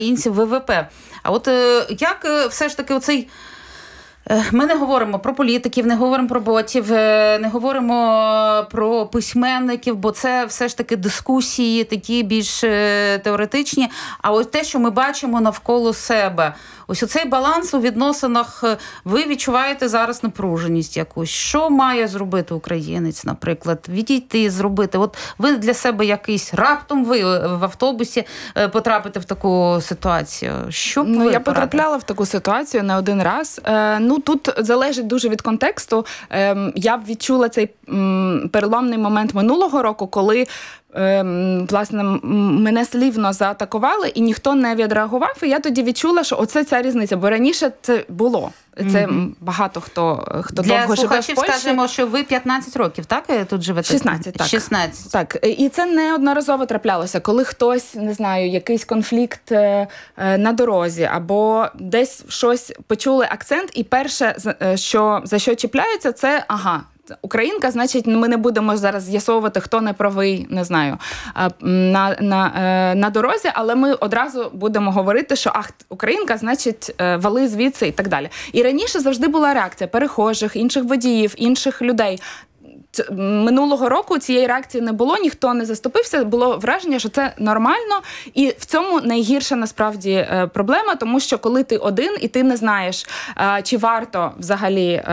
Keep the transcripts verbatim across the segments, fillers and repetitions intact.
ВВП. А от як все ж таки оцей... Ми не говоримо про політиків, не говоримо про ботів, не говоримо про письменників, бо це все ж таки дискусії такі більш теоретичні. А ось те, що ми бачимо навколо себе, ось оцей баланс у відносинах, ви відчуваєте зараз напруженість якусь. Що має зробити українець, наприклад? Відійти, зробити. От ви для себе якийсь, раптом ви в автобусі потрапите в таку ситуацію. Що б ви ну, я порадили? потрапляла в таку ситуацію не один раз. Ну, тут залежить дуже від контексту. Я б відчула цей переломний момент минулого року, коли власне, мене слівно заатакували, і ніхто не відреагував, і я тоді відчула, що оце ця різниця, бо раніше це було. Це mm-hmm. багато хто, хто Для довго живе в Польщі. Скажемо, що ви п'ятнадцять років, так, тут живете? шістнадцять, так. шістнадцять. Так, і це неодноразово траплялося, коли хтось, не знаю, якийсь конфлікт на дорозі, або десь щось почули акцент, і перше, що, за що чіпляються, це ага, українка, значить, ми не будемо зараз з'ясовувати, хто не правий, не знаю, на, на, на дорозі, але ми одразу будемо говорити, що ах, українка, значить, вали звідси і так далі. І раніше завжди була реакція перехожих, інших водіїв, інших людей. Минулого року цієї реакції не було, ніхто не заступився, було враження, що це нормально, і в цьому найгірша насправді проблема, тому що коли ти один і ти не знаєш, чи варто взагалі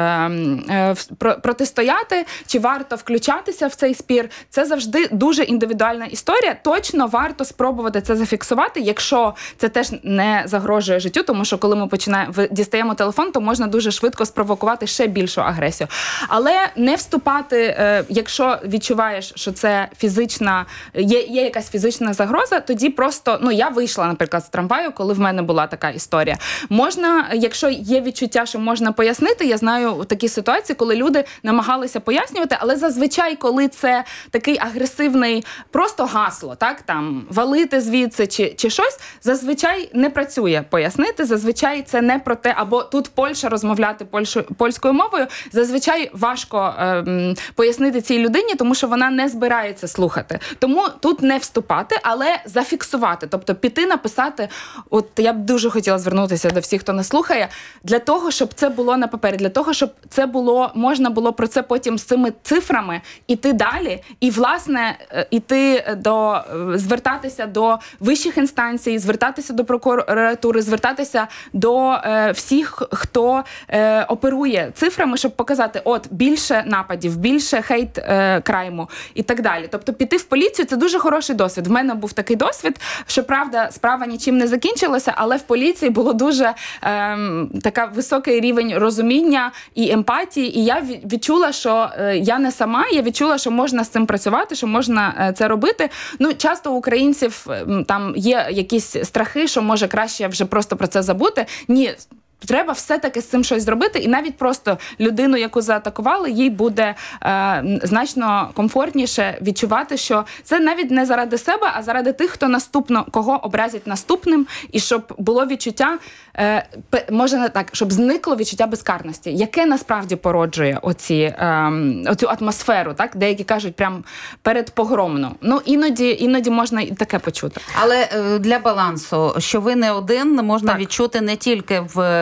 протистояти, чи варто включатися в цей спір, це завжди дуже індивідуальна історія. Точно варто спробувати це зафіксувати, якщо це теж не загрожує життю, тому що коли ми починаємо, дістаємо телефон, то можна дуже швидко спровокувати ще більшу агресію. Але не вступати, якщо відчуваєш, що це фізична, є, є якась фізична загроза, тоді просто, ну, я вийшла, наприклад, з трамваю, коли в мене була така історія. Можна, якщо є відчуття, що можна пояснити, я знаю такі ситуації, коли люди намагалися пояснювати, але зазвичай, коли це такий агресивний просто гасло, так, там, валити звідси чи, чи щось, зазвичай не працює пояснити, зазвичай це не про те, або тут Польща розмовляти польщу, польською мовою, зазвичай важко ем, пояснити цій людині, тому що вона не збирається слухати. Тому тут не вступати, але зафіксувати. Тобто піти написати, от я б дуже хотіла звернутися до всіх, хто нас слухає, для того, щоб це було на папері, для того, щоб це було, можна було про це потім з цими цифрами іти далі, і, власне, іти до, звертатися до вищих інстанцій, звертатися до прокуратури, звертатися до е, всіх, хто е, оперує цифрами, щоб показати, от, більше нападів, більше хейт е, крайму і так далі. Тобто піти в поліцію – це дуже хороший досвід. В мене був такий досвід, що, правда, справа нічим не закінчилася, але в поліції було дуже е, така високий рівень розуміння і емпатії, і я відчула, що е, я не сама, я відчула, що можна з цим працювати, що можна е, це робити. Ну, часто у українців е, там є якісь страхи, що може краще вже просто про це забути. Ні, треба все-таки з цим щось зробити, і навіть просто людину, яку заатакували, їй буде е, значно комфортніше відчувати, що це навіть не заради себе, а заради тих, хто наступно, кого образять наступним, і щоб було відчуття, е, може не так, щоб зникло відчуття безкарності, яке насправді породжує оці, е, оцю атмосферу, так? Деякі кажуть прям передпогромну. Ну, іноді, іноді можна і таке почути. Але е, для балансу, що ви не один, можна так відчути не тільки в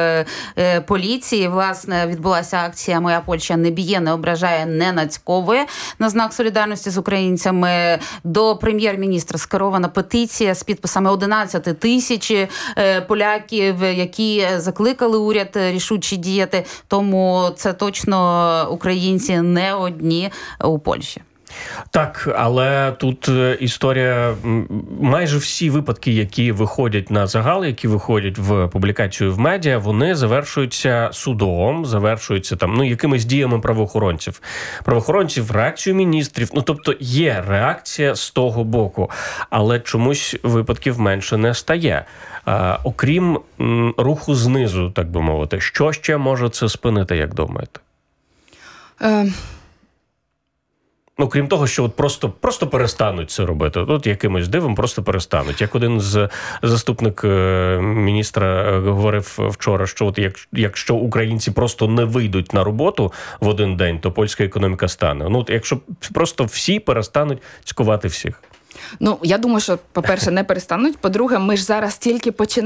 поліції. Власне, відбулася акція «Моя Польща не б'є, не ображає, не нацьковує» на знак солідарності з українцями. До прем'єр-міністра скерована петиція з підписами одинадцять тисяч поляків, які закликали уряд рішуче діяти. Тому це точно українці не одні у Польщі. Так, але тут історія, майже всі випадки, які виходять на загал, які виходять в публікацію в медіа, вони завершуються судом, завершуються там, ну, якимись діями правоохоронців. Правоохоронців, реакцію міністрів, ну, тобто є реакція з того боку, але чомусь випадків менше не стає. А, окрім м, руху знизу, так би мовити, що ще може це спинити, як думаєте? Е... Ну, крім того, що от просто, просто перестануть це робити. Тут якимось дивом просто перестануть. Як один з заступник міністра говорив вчора, що от як, якщо українці просто не вийдуть на роботу в один день, то польська економіка стане. Ну, от якщо просто всі перестануть цькувати всіх. Ну, я думаю, що, по-перше, не перестануть. По-друге, ми ж зараз тільки починаємо